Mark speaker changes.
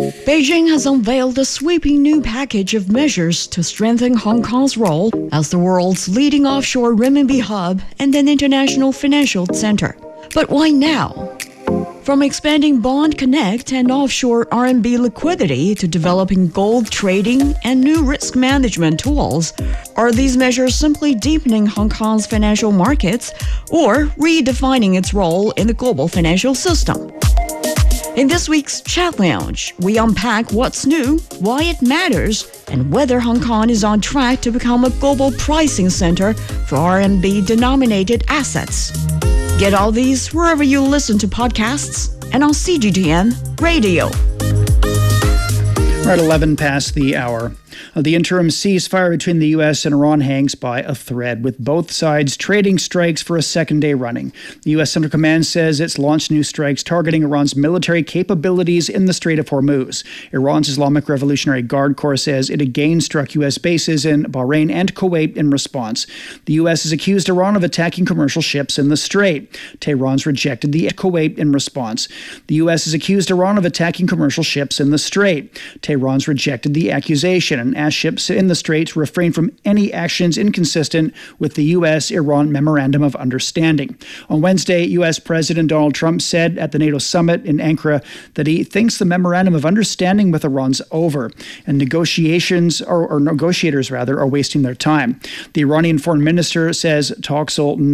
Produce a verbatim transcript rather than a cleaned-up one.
Speaker 1: Beijing has unveiled a sweeping new package of measures to strengthen Hong Kong's role as the world's leading offshore renminbi hub and an international financial center. But why now? From expanding Bond Connect and offshore R M B liquidity to developing gold trading and new risk management tools, are these measures simply deepening Hong Kong's financial markets or redefining its role in the global financial system? In this week's Chat Lounge, we unpack what's new, why it matters, and whether Hong Kong is on track to become a global pricing center for R M B-denominated assets. Get all these wherever you listen to podcasts and on C G T N Radio.
Speaker 2: We're at eleven past the hour. The interim ceasefire between the U S and Iran hangs by a thread, with both sides trading strikes for a second day running. The U S Central Command says it's launched new strikes targeting Iran's military capabilities in the Strait of Hormuz. Iran's Islamic Revolutionary Guard Corps says it again struck U S bases in Bahrain and Kuwait in response. The U S has accused Iran of attacking commercial ships in the Strait. Tehran's rejected the Kuwait in response. The U S has accused Iran of attacking commercial ships in the Strait. Tehran's rejected the accusation and asked ships in the Strait to refrain from any actions inconsistent with the U S-Iran Memorandum of Understanding. On Wednesday, U S President Donald Trump said at the NATO summit in Ankara that he thinks the Memorandum of Understanding with Iran's over, and negotiations, or, or negotiators rather, are wasting their time. The Iranian foreign minister says talks will